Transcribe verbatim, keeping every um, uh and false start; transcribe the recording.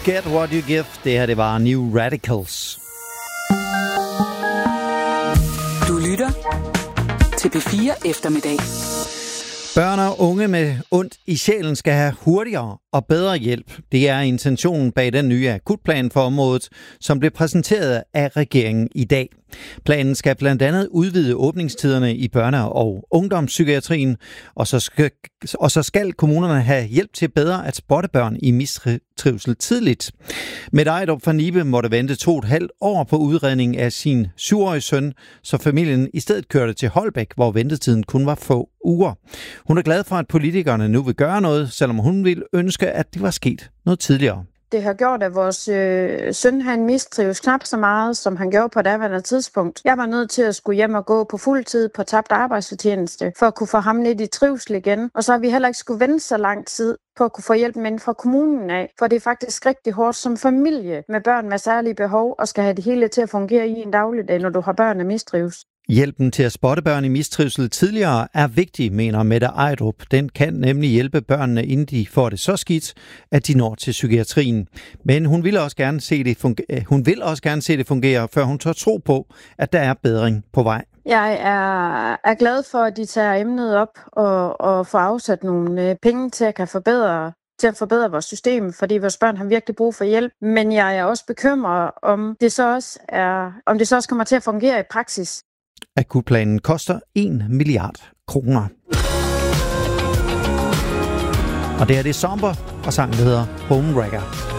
Get What You Give. Det her, det var New Radicals. Du lytter til P fire Eftermiddag. Børn og unge med ondt i sjælen skal have hurtigere og bedre hjælp. Det er intentionen bag den nye akutplan for området, som blev præsenteret af regeringen i dag. Planen skal blandt andet udvide åbningstiderne i børne- og ungdomspsykiatrien, og så, skal, og så skal kommunerne have hjælp til bedre at spotte børn i mistrivsel tidligt. Mette Ejdrup fra Nibe måtte vente to og et halvt år på udredning af sin syvårige søn, så familien i stedet kørte til Holbæk, hvor ventetiden kun var få uger. Hun er glad for, at politikerne nu vil gøre noget, selvom hun ville ønske, at det var sket noget tidligere. Det har gjort, at vores øh, søn han mistrives knap så meget, som han gjorde på daværende tidspunkt. Jeg var nødt til at skulle hjem og gå på fuld tid på tabt arbejdsfortjeneste, for at kunne få ham lidt i trivsel igen. Og så har vi heller ikke skulle vente så lang tid på at kunne få hjælp med fra kommunen af. For det er faktisk rigtig hårdt som familie med børn med særlige behov, og skal have det hele til at fungere i en dagligdag, når du har børn, der mistrives. Hjælpen til at spotte børn i mistrivsel tidligere er vigtig, mener Mette Ejdrup. Den kan nemlig hjælpe børnene, inden de får det så skidt, at de når til psykiatrien. Men hun vil også gerne se det fungere, hun vil også gerne se det fungere, før hun tør tro på, at der er bedring på vej. Jeg er, er glad for, at de tager emnet op og, og får afsat nogle penge til at kan forbedre til at forbedre vores system, fordi vores børn har virkelig brug for hjælp. Men jeg er også bekymret, om det så også er, om det så også kommer til at fungere i praksis. Akutplanen koster en milliard kroner. Og det her det er Somber, og sangen hedder Home Wrecker.